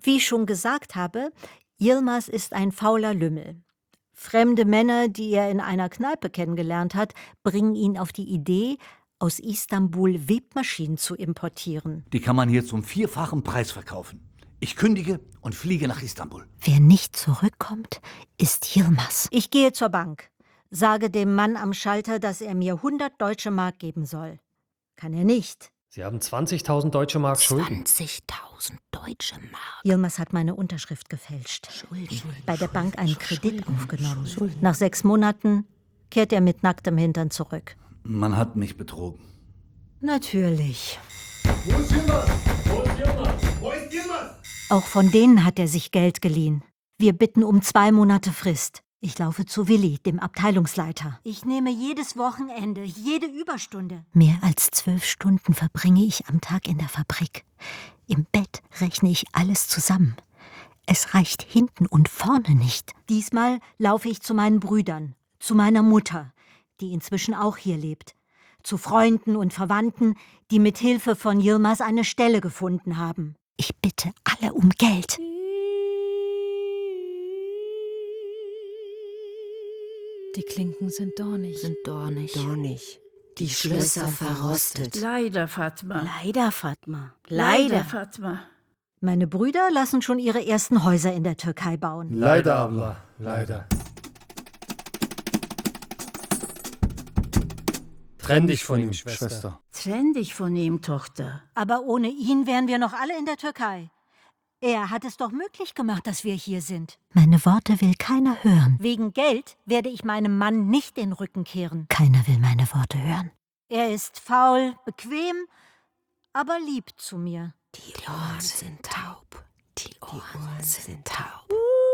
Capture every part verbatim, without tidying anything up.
Wie ich schon gesagt habe, Yilmaz ist ein fauler Lümmel. Fremde Männer, die er in einer Kneipe kennengelernt hat, bringen ihn auf die Idee, aus Istanbul Webmaschinen zu importieren. Die kann man hier zum vierfachen Preis verkaufen. Ich kündige und fliege nach Istanbul. Wer nicht zurückkommt, ist Yilmaz. Ich gehe zur Bank, sage dem Mann am Schalter, dass er mir hundert deutsche Mark geben soll. Kann er nicht. Sie haben zwanzigtausend deutsche Mark Schulden. zwanzigtausend deutsche Mark. Yilmaz hat meine Unterschrift gefälscht. Schulden. Bei der Bank einen Kredit Schulden. aufgenommen. Schulden. Nach sechs Monaten kehrt er mit nacktem Hintern zurück. Man hat mich betrogen. Natürlich. Wo ist Yilmaz? Wo ist Yilmaz? Wo ist Yilmaz? Auch von denen hat er sich Geld geliehen. Wir bitten um zwei Monate Frist. Ich laufe zu Willi, dem Abteilungsleiter. Ich nehme jedes Wochenende, jede Überstunde. Mehr als zwölf Stunden verbringe ich am Tag in der Fabrik. Im Bett rechne ich alles zusammen. Es reicht hinten und vorne nicht. Diesmal laufe ich zu meinen Brüdern, zu meiner Mutter, die inzwischen auch hier lebt, zu Freunden und Verwandten, die mit Hilfe von Yilmaz eine Stelle gefunden haben. Ich bitte alle um Geld. Die Klinken sind dornig. Sind dornig. Dornig. Die Schlösser verrostet. Leider, Fatma. Leider, Fatma. Leider, Leider. Fatma. Meine Brüder lassen schon ihre ersten Häuser in der Türkei bauen. Leider, Abla. Leider. Trenn dich von ihm, Schwester. Schwester. Trenn dich von ihm, Tochter. Aber ohne ihn wären wir noch alle in der Türkei. Er hat es doch möglich gemacht, dass wir hier sind. Meine Worte will keiner hören. Wegen Geld werde ich meinem Mann nicht den Rücken kehren. Keiner will meine Worte hören. Er ist faul, bequem, aber lieb zu mir. Die Ohren sind taub. Die Ohren sind taub.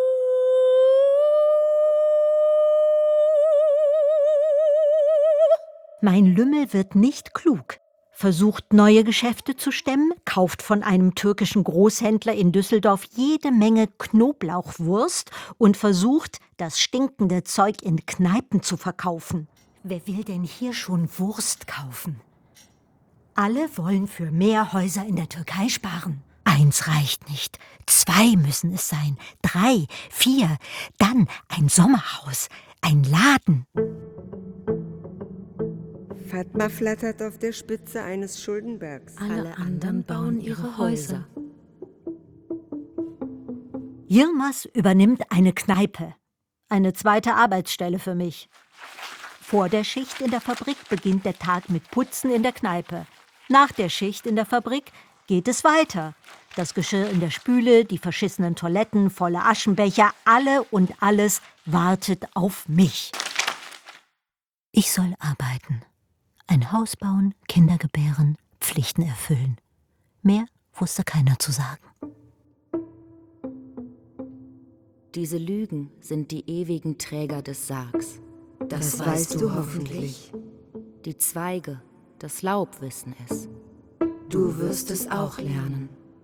Mein Lümmel wird nicht klug. Versucht neue Geschäfte zu stemmen, kauft von einem türkischen Großhändler in Düsseldorf jede Menge Knoblauchwurst und versucht, das stinkende Zeug in Kneipen zu verkaufen. Wer will denn hier schon Wurst kaufen? Alle wollen für mehr Häuser in der Türkei sparen. Eins reicht nicht, zwei müssen es sein, drei, vier, dann ein Sommerhaus, ein Laden. Fatma flattert auf der Spitze eines Schuldenbergs. Alle anderen bauen ihre Häuser. Yilmaz übernimmt eine Kneipe. Eine zweite Arbeitsstelle für mich. Vor der Schicht in der Fabrik beginnt der Tag mit Putzen in der Kneipe. Nach der Schicht in der Fabrik geht es weiter. Das Geschirr in der Spüle, die verschissenen Toiletten, volle Aschenbecher, alle und alles wartet auf mich. Ich soll arbeiten. Ein Haus bauen, Kinder gebären, Pflichten erfüllen. Mehr wusste keiner zu sagen. Diese Lügen sind die ewigen Träger des Sargs. Das, das weißt du hoffentlich. Die Zweige, das Laub wissen es. Du wirst es auch lernen.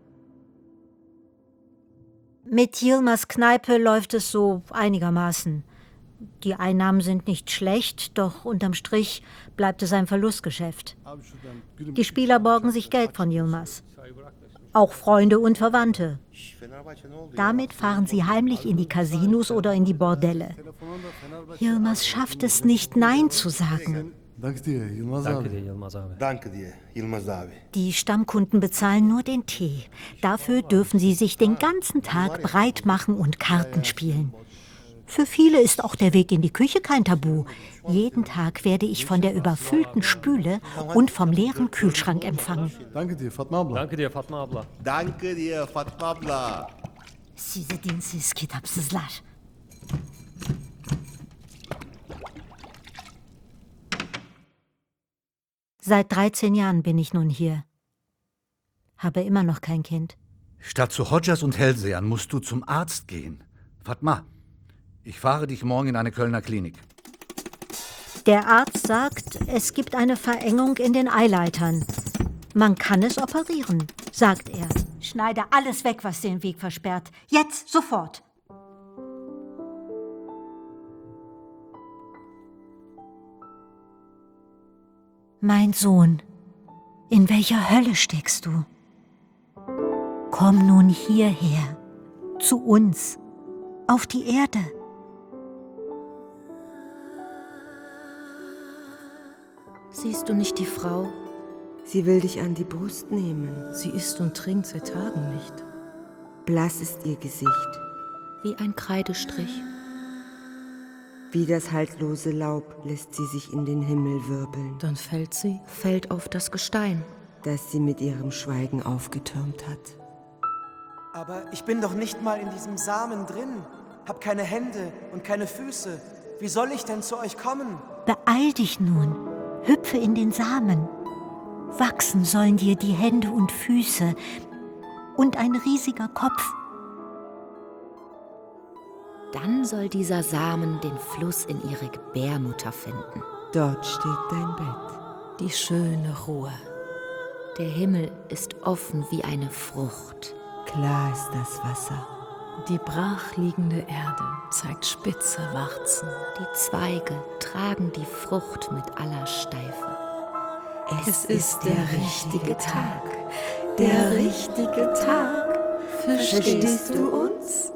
Mit Yilmaz Kneipe läuft es so einigermaßen. Die Einnahmen sind nicht schlecht, doch unterm Strich bleibt es ein Verlustgeschäft. Die Spieler borgen sich Geld von Yilmaz. Auch Freunde und Verwandte. Damit fahren sie heimlich in die Casinos oder in die Bordelle. Yilmaz schafft es nicht, Nein zu sagen. Danke dir, Yilmaz Danke abi. dir, Yilmaz abi. Danke dir, Yilmaz abi. Die Stammkunden bezahlen nur den Tee. Dafür dürfen sie sich den ganzen Tag breit machen und Karten spielen. Für viele ist auch der Weg in die Küche kein Tabu. Jeden Tag werde ich von der überfüllten Spüle und vom leeren Kühlschrank empfangen. Danke dir, Fatma abla. Danke dir, Fatma abla. Danke dir, Fatma abla. Size dinsiz kitapsızlar. Seit dreizehn Jahren bin ich nun hier. Habe immer noch kein Kind. Statt zu Hodgers und Hellsehern musst du zum Arzt gehen. Fatma, ich fahre dich morgen in eine Kölner Klinik. Der Arzt sagt, es gibt eine Verengung in den Eileitern. Man kann es operieren, sagt er. Schneide alles weg, was den Weg versperrt. Jetzt, sofort. Mein Sohn, in welcher Hölle steckst du? Komm nun hierher, zu uns, auf die Erde. Siehst du nicht die Frau? Sie will dich an die Brust nehmen. Sie isst und trinkt seit Tagen nicht. Blass ist ihr Gesicht, Wie ein Kreidestrich. wie das haltlose Laub lässt sie sich in den Himmel wirbeln, Dann fällt sie. Fällt auf das Gestein. das sie mit ihrem Schweigen aufgetürmt hat. Aber ich bin doch nicht mal in diesem Samen drin. Hab keine Hände und keine Füße. Wie soll ich denn zu euch kommen? Beeil dich nun, hüpfe in den Samen. Wachsen sollen dir die Hände und Füße und ein riesiger Kopf. Dann soll dieser Samen den Fluss in ihre Gebärmutter finden. Dort steht dein Bett. Die schöne Ruhe. Der Himmel ist offen wie eine Frucht. Klar ist das Wasser. Die brachliegende Erde zeigt spitze Warzen. Die Zweige tragen die Frucht mit aller Steife. Es ist der richtige Tag. Der richtige Tag. Verstehst du uns?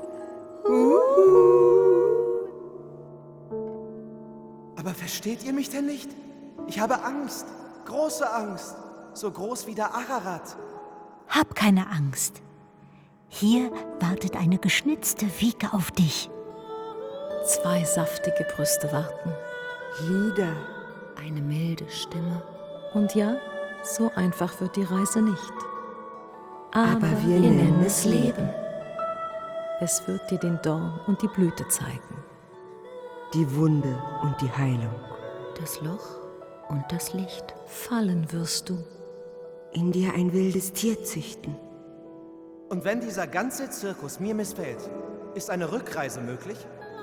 Aber versteht ihr mich denn nicht? Ich habe Angst, große Angst, so groß wie der Ararat. Hab keine Angst. Hier wartet eine geschnitzte Wiege auf dich. Zwei saftige Brüste warten. Lieder. Eine milde Stimme. Und ja, so einfach wird die Reise nicht. Aber, Aber wir nennen es Leben. Es wird dir den Dorn und die Blüte zeigen. Die Wunde und die Heilung. Das Loch und das Licht. Fallen wirst du. In dir ein wildes Tier züchten. Und wenn dieser ganze Zirkus mir missfällt, ist eine Rückreise möglich?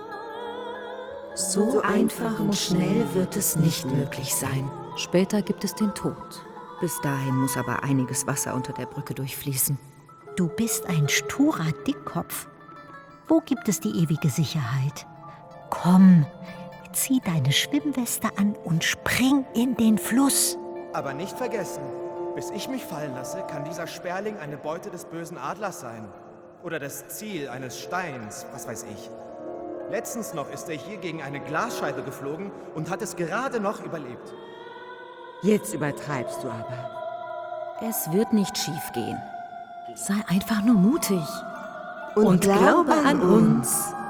So einfach und schnell wird es nicht möglich sein. Später gibt es den Tod. Bis dahin muss aber einiges Wasser unter der Brücke durchfließen. Du bist ein sturer Dickkopf. Wo gibt es die ewige Sicherheit? Komm, zieh deine Schwimmweste an und spring in den Fluss. Aber nicht vergessen, bis ich mich fallen lasse, kann dieser Sperling eine Beute des bösen Adlers sein. Oder das Ziel eines Steins, was weiß ich. Letztens noch ist er hier gegen eine Glasscheibe geflogen und hat es gerade noch überlebt. Jetzt übertreibst du aber. Es wird nicht schief gehen. Sei einfach nur mutig. Und, Und glaube glaube an an uns. uns.